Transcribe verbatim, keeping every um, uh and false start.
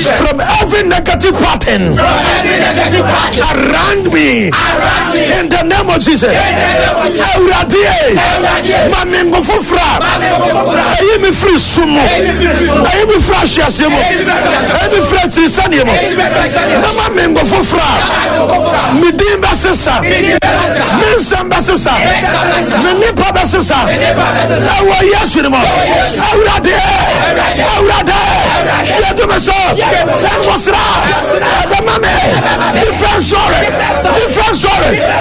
from every negative pattern around me. In the name of Jesus. Mami ngofofra. Ayi mi free sumo. Ayi mi fresh yasemo. Ayi mi fresh tisanemo. Na mami ngofofra. Mi dimba sesa. Mi samba sesa. Mi nipa sesa. Awo yesu ni mo. Awurade. Awurade. Shedu meso. That was right. The mami. Different story. Different story.